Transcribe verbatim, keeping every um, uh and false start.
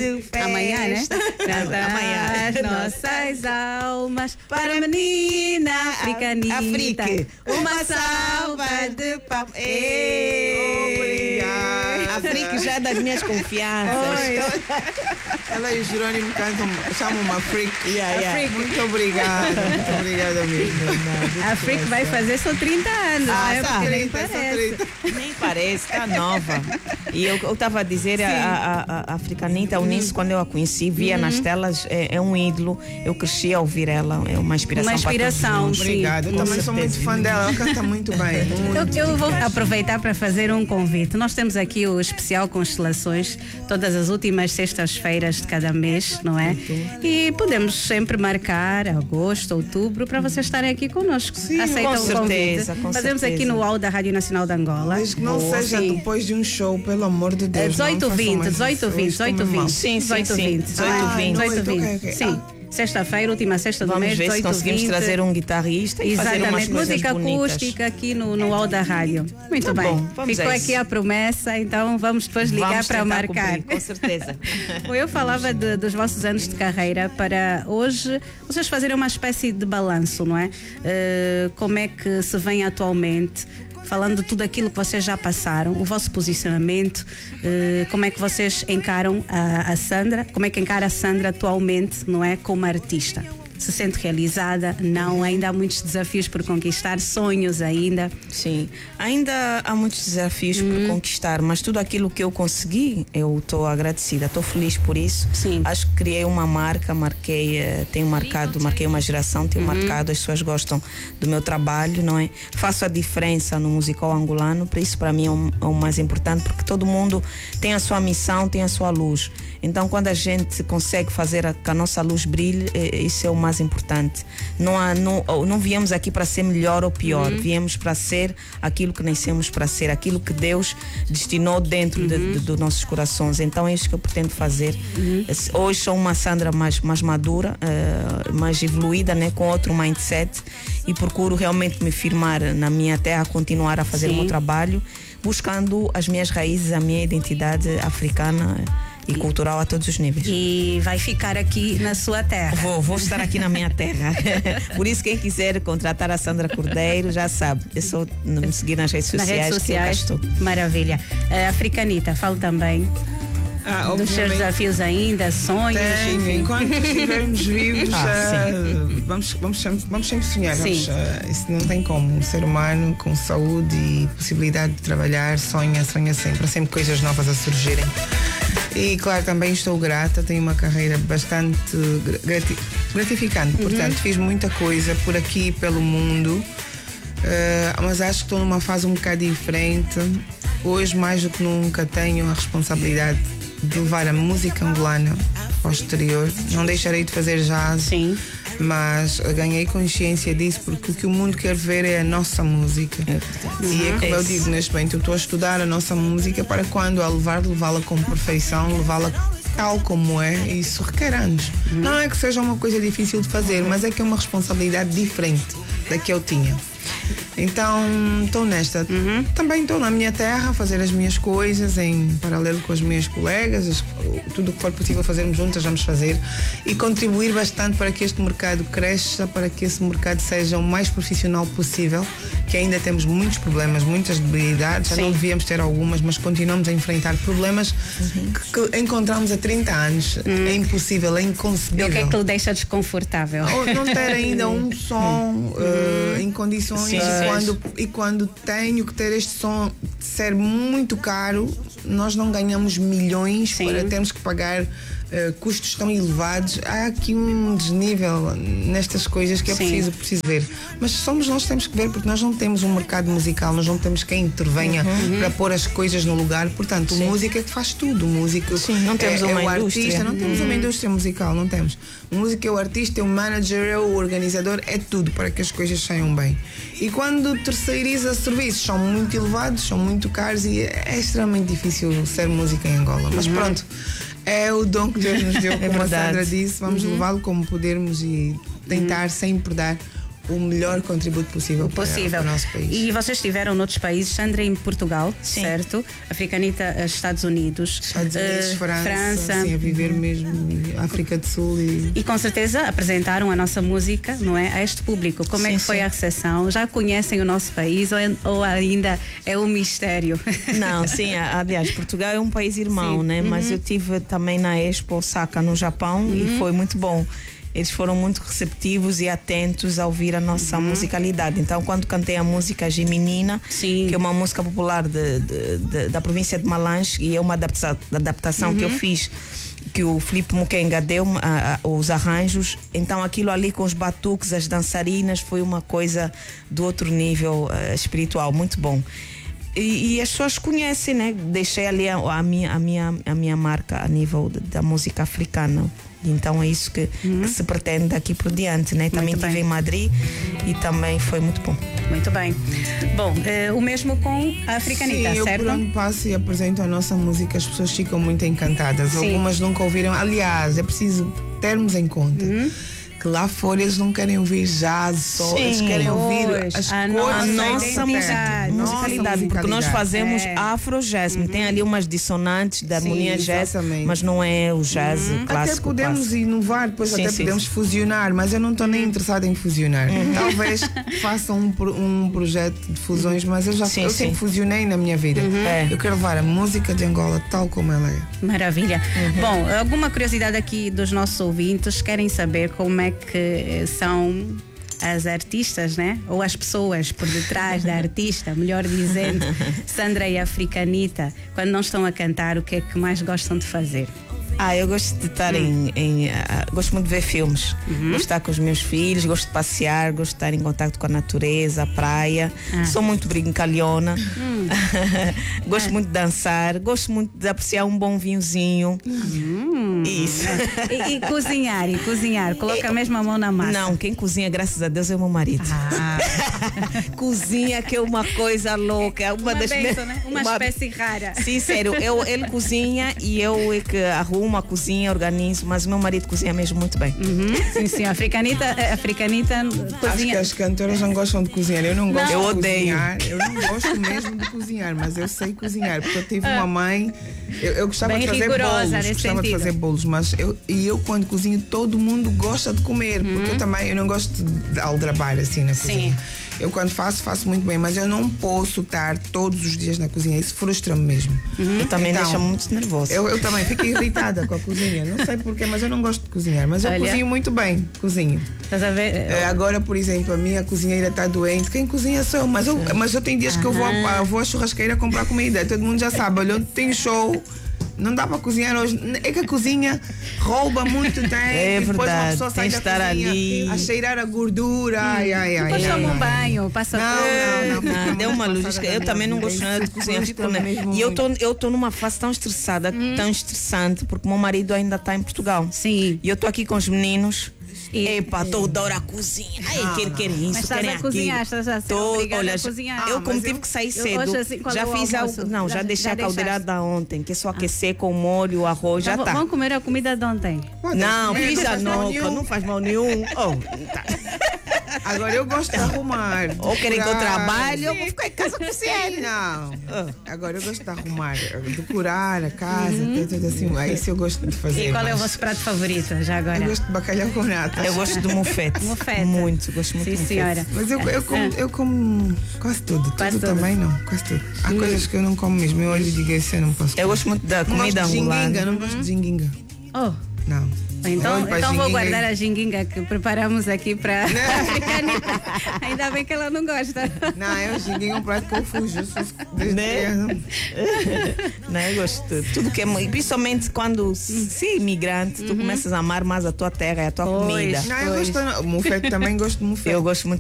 de festa. Amanhã, né? Amanhã. Nossas almas para a menina africanita. Afrique. Uma salva de palmas. Obrigada. Afrique já é das minhas confianças. Ela e o Jerônimo cantam, chamam-me Afrique. Yeah, yeah. Afrique. Muito obrigada, muito obrigada mesmo. A Afrique vai fazer só trinta anos, Ah, né? tá. Porque nem trinta, só parece. trinta. Nem parece, está nova. E eu estava a dizer, a, a, a Africanita Eunice, quando eu a conheci, via Uhum. nas telas, é, é um ídolo. Eu cresci a ouvir ela, é uma inspiração. Uma inspiração, para todos nós. sim. Obrigada. Eu Com também sou certeza. muito fã dela. Ela canta muito bem. Muito. Eu, eu vou aproveitar para fazer um convite. Nós temos aqui o especial Constelações, todas as últimas sextas-feiras de cada mês, não é? E podemos sempre marcar agosto, outubro, para vocês estarem aqui conosco. Sim, Aceitam com o convite? certeza, com Fazemos certeza. aqui no U O L da Rádio Nacional de Angola. Desde que não Boa. seja Sim. depois de um show, pelo amor de Deus. dezoito não façam vinte, mais dezoito isso. vinte, Eu estou dezoito mesmo mal. vinte. Sim, sim, dezoito sim. vinte. dezoito vinte. dezoito vinte. Ok, ok. Sim. Sexta-feira, última sexta do Vamos mês, ver se dezoito conseguimos vinte. trazer um guitarrista e fazer umas Exatamente, coisas música bonitas. acústica aqui no, no U O L da rádio. Muito Tá bem. bom, vamos Ficou a aqui isso. a promessa, então vamos depois ligar Vamos para tentar marcar. cumprir, com certeza. Bom, eu falava de- dos vossos anos de carreira para hoje vocês fazerem uma espécie de balanço, não é? Eh, como é que se vem atualmente? Falando de tudo aquilo que vocês já passaram, o vosso posicionamento, eh, como é que vocês encaram a, a Sandra, como é que encara a Sandra atualmente, não é? Como artista? Se sente realizada? Não, ainda há muitos desafios por conquistar, sonhos ainda. Sim, ainda há muitos desafios por conquistar, mas tudo aquilo que eu consegui, eu estou agradecida, estou feliz por isso. Sim. Acho que criei uma marca, marquei, eh, tenho marcado, marquei uma geração, tenho marcado, as pessoas gostam do meu trabalho, não é? Faço a diferença no musical angolano, por isso para mim é o, é o mais importante, porque todo mundo tem a sua missão, tem a sua luz. Então quando a gente consegue fazer a, que a nossa luz brilhe, eh, isso é o mais importante. Não, há, não, não viemos aqui para ser melhor ou pior, viemos para ser aquilo que nascemos para ser, aquilo que Deus destinou dentro de, de, dos nossos corações. Então é isso que eu pretendo fazer. Hoje sou uma Sandra mais, mais madura, uh, mais evoluída, né, com outro mindset, e procuro realmente me firmar na minha terra, continuar a fazer Sim. o meu trabalho, buscando as minhas raízes, a minha identidade africana e cultural a todos os níveis. E vai ficar aqui na sua terra. Vou, vou estar aqui na minha terra. Por isso, quem quiser contratar a Sandra Cordeiro, já sabe. É só me seguir nas redes Nas sociais. redes que eu cá sociais. estou. Maravilha. A Africanita, falo também Ah, dos seus obviamente. desafios ainda, sonhos. Tenho, enfim. enquanto estivermos vivos, Ah, ah, vamos, vamos, sempre, vamos sempre sonhar. Sim. Vamos, ah, isso não tem como. Um ser humano com saúde e possibilidade de trabalhar, sonha, sonha sempre. Há sempre coisas novas a surgirem. E claro, também estou grata, tenho uma carreira bastante grati- gratificante. Portanto, fiz muita coisa por aqui e pelo mundo. Ah, mas acho que estou numa fase um bocado diferente. Hoje, mais do que nunca, tenho a responsabilidade de levar a música angolana ao exterior. Não deixarei de fazer jazz, Sim. mas ganhei consciência disso porque o que o mundo quer ver é a nossa música. E é como eu Esse. digo neste momento, eu estou a estudar a nossa música para quando a levar, levá-la com perfeição, levá-la tal como é. E isso requer anos. Não é que seja uma coisa difícil de fazer, mas é que é uma responsabilidade diferente da que eu tinha. Então, estou nesta. Também estou na minha terra a fazer as minhas coisas em paralelo com as minhas colegas. As- tudo o que for possível fazermos juntas, vamos fazer. E contribuir bastante para que este mercado cresça, para que esse mercado seja o mais profissional possível, que ainda temos muitos problemas, muitas debilidades. Já Sim. não devíamos ter algumas, mas continuamos a enfrentar problemas que, que encontramos há trinta anos. É impossível, é E inconcebível. o que é que lhe deixa desconfortável? Ou não ter ainda um som eh, em condições Sim, e, sim. quando, e quando tenho que ter este som de ser muito caro, nós não ganhamos milhões Sim. para termos que pagar eh, custos tão elevados. Há aqui um desnível nestas coisas que é Sim. preciso, preciso ver. Mas somos nós que temos que ver, porque nós não temos um mercado musical, nós não temos quem intervenha para pôr as coisas no lugar. Portanto, o músico é que faz tudo. O músico Sim, não temos é, uma é o indústria. artista, não temos uma indústria musical, não temos. O músico é o artista, é o manager, é o organizador, é tudo para que as coisas saiam bem. E quando terceiriza serviços, são muito elevados, são muito caros e é extremamente difícil ser música em Angola. Mas pronto, é o dom que Deus nos deu, como a verdade. Sandra disse, vamos levá-lo como pudermos e tentar sempre dar o melhor contributo possível, possível. Para, para o nosso país. E vocês estiveram noutros países, Sandra em Portugal, Sim. certo? Africanita, Estados Unidos. Estados Unidos, uh, França, França. Assim, a viver mesmo, África do Sul e... E com certeza apresentaram a nossa música, não é? A este público. Como Sim, é que foi sim. a recepção? Já conhecem o nosso país ou, ou ainda é um mistério? Não, sim, aliás, Portugal é um país irmão, Sim. né? Uhum. Mas eu tive também na Expo Osaka, no Japão, Uhum. e foi muito bom. Eles foram muito receptivos e atentos a ouvir a nossa uhum. musicalidade. Então, quando cantei a música Geminina, Sim. que é uma música popular de, de, de, da província de Malange, e é uma adaptação, adaptação uhum. que eu fiz, que o Filipe Mukenga deu a, a, os arranjos. Então, aquilo ali com os batuques, as dançarinas, foi uma coisa do outro nível uh, espiritual, muito bom. E, e as pessoas conhecem, né? Deixei ali a, a, minha, a, minha, a minha marca a nível de, da música africana. Então é isso que, uhum. que se pretende daqui por diante, né? Também Muito estive bem. em Madrid e também foi muito bom. Muito bem. Bom, eh, o mesmo com a Africanita, Sim, eu certo? por onde passo e apresento a nossa música, as pessoas ficam muito encantadas. Sim. Algumas nunca ouviram. Aliás, é preciso termos em conta. Uhum. Que lá fora eles não querem ouvir jazz só, Sim. eles querem ouvir Pois, as a cores nossa A da nossa identidade. musicalidade, Nossa musicalidade, porque nós fazemos É. afro-jazz, tem ali umas dissonantes da harmonia jazz, exatamente. mas não é o jazz clássico. Até podemos clássico. inovar, depois Sim, até sim, podemos sim. fusionar, mas eu não estou nem interessada em fusionar. Talvez façam um, pro- um projeto de fusões, mas eu já Sim, eu sim. sempre fusionei na minha vida. É. Eu quero levar a música de Angola tal como ela é. Maravilha. Bom, alguma curiosidade aqui dos nossos ouvintes? Querem saber como é que eh, são as artistas, né? Ou as pessoas por detrás da artista, melhor dizendo, Sandra e Africanita, quando não estão a cantar, o que é que mais gostam de fazer? Ah, eu gosto de estar em. em ah, gosto muito de ver filmes. Gosto de estar com os meus filhos, gosto de passear, gosto de estar em contato com a natureza, a praia. Ah. Sou muito brincalhona. gosto muito de dançar, gosto muito de apreciar um bom vinhozinho. Isso. E, e cozinhar, e cozinhar, coloca mesmo a mão na massa. Não, quem cozinha, graças a Deus, é o meu marido. Ah, Cozinha que é uma coisa louca. é Uma, uma das benção, me- né? Uma, espécie rara. Sim, sério, eu, ele cozinha e eu é que arrumo a cozinha, organizo, mas o meu marido cozinha mesmo muito bem. Uhum, sim, sim, a Africanita, a Africanita Acho que cozinha. as cantoras não gostam de cozinhar. Eu não gosto Eu de odeio. cozinhar. Eu não gosto mesmo de cozinhar, mas eu sei cozinhar. Porque eu tive uma mãe. Eu, eu gostava Bem de fazer rigorosa bolos. nesse Gostava sentido. de fazer bolos, mas eu, e eu quando cozinho, todo mundo gosta de comer. Porque eu também eu não gosto de aldrabar assim na cozinha. Eu quando faço, faço muito bem, mas eu não posso estar todos os dias na cozinha. Isso frustra-me mesmo. Eu também Então, deixa muito nervoso. Eu, eu também fico irritada com a cozinha. Não sei porquê, mas eu não gosto de cozinhar. Mas eu Olha. cozinho muito bem. Cozinho. Estás a ver? É, agora, por exemplo, a minha cozinheira está doente. Quem cozinha sou eu. Mas eu, mas eu tenho dias que eu vou, à- vou à churrasqueira comprar comida. Todo mundo já sabe. Olha, tem show. Não dá para cozinhar hoje. É que a cozinha rouba muito tempo. É e depois uma verdade, pessoa sai tem da de estar cozinha ali. a cheirar a gordura. Ai, ai, ai. Depois ai, toma um ai. banho, passa Não, não, não. Não, deu uma luz. Passada Eu da também não minha gosto vida. nada de Isso cozinhar. Fico, frustra-me né? mesmo E eu muito. estou eu tô numa fase tão estressada, tão estressante, porque o meu marido ainda está em Portugal. Sim. E eu estou aqui com os meninos. E- Epa, toda hora a cozinha. Ai, querem, querem isso, Mas estás querem a cozinhar, aquilo. estás a ser Tô- obrigada olha, a cozinhar. Eu, Ah, como mas tive eu- que sair eu cedo, hoje, assim, qual já é o fiz almoço? algo. Não, já, Já- deixei já a caldeirada deixaste? ontem, que é só aquecer com molho, arroz, já Então, está. Vamos comer a comida de ontem. Não, Não fiz a faz mal noca, nenhum. não faz mal nenhum. Oh, tá. Agora eu gosto de arrumar. de Ou querem que eu decorar. trabalhe, eu vou ficar em casa cozinhando. Não. Ah. Agora eu gosto de arrumar, decorar a casa, tudo, tudo assim. É isso eu gosto de fazer. E qual é o mas vosso prato favorito, já agora? Eu gosto de bacalhau com nata. Eu gosto de mufete. Mufete. Muito, gosto muito Sim, de mufete. senhora. Mas eu, eu, como, eu como quase tudo. Quase tudo tudo. também não, quase tudo. Há coisas que eu não como mesmo. Eu olho e digo, isso eu não posso comer. Eu gosto muito da Não comida gosto de ginguinga, angolana. não gosto de ginguinga. Oh, Não. Eu então, olho para a então vou ginguinga guardar e- a ginguinga que preparamos aqui para a Africanita. Ainda bem que ela não gosta. Não, eu ginguinga é um prato que eu fujo. Eu sou desde Né? criança. Não, eu gosto de tudo. Tudo que é. mu- Principalmente quando se é imigrante, tu começas a amar mais a tua terra e a tua Pois. comida. Não, eu gosto. O mufete também gosto de mufete. Eu gosto muito